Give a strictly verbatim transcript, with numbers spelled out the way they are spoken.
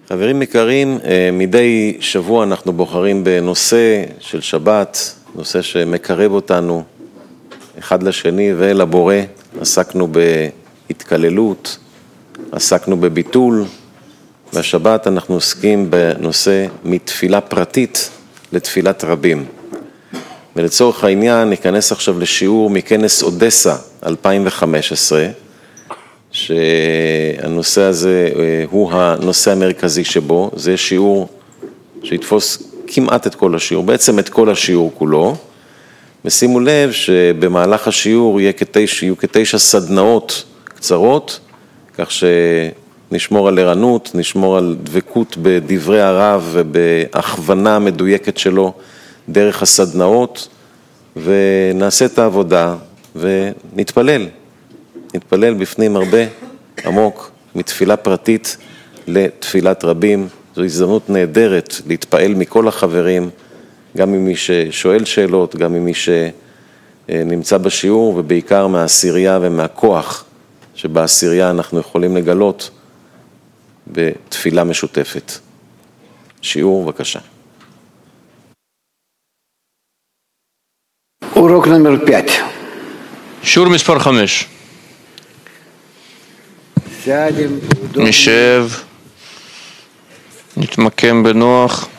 חברים יקרים, מדי שבוע אנחנו בוחרים בנושא של שבת, נושא שמקרב אותנו אחד לשני ולבורא. עסקנו בהתקללות, עסקנו בביטול. בשבת אנחנו עוסקים בנושא מתפילה פרטית לתפילת רבים. ולצורך העניין ניכנס עכשיו לשיעור מכנס אודסה אלפיים וחמש עשרה, שהנושא הזה הוא הנושא המרכזי שבו. זה שיעור שיתפוס כמעט את כל השיעור, בעצם את כל השיעור כולו. ושימו לב שבמהלך השיעור יהיו כתשע, יהיו כתשע סדנאות קצרות, כך שנשמור על ערנות, נשמור על דבקות בדברי הרב ובהכוונה מדויקת שלו דרך הסדנאות, ונעשה את העבודה ונתפלל. נתפלל בפנים הרבה עמוק מתפילה פרטית לתפילת רבים. זו הזדמנות נהדרת להתפעל מכל החברים, גם ממי ששואל שאלות, גם ממי שנמצא בשיעור, ובעיקר מהעשירייה ומהכוח שבעשירייה אנחנו יכולים לגלות בתפילה משותפת. שיעור בבקשה. урок номер пять. שיעור מספר חמש. נשב, נתמקם בנוח.